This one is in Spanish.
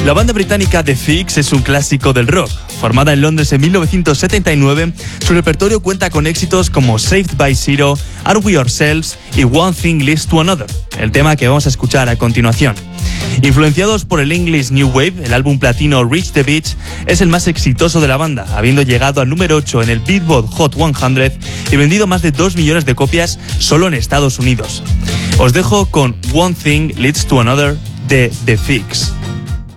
La banda británica The Fix es un clásico del rock. Formada en Londres en 1979, su repertorio cuenta con éxitos como Saved by Zero, Are We Ourselves y One Thing Leads to Another, el tema que vamos a escuchar a continuación. Influenciados por el English New Wave, el álbum platino Reach the Beach es el más exitoso de la banda, habiendo llegado al número 8 en el Billboard Hot 100 y vendido más de 2 millones de copias solo en Estados Unidos. Os dejo con One Thing Leads to Another de The Fix.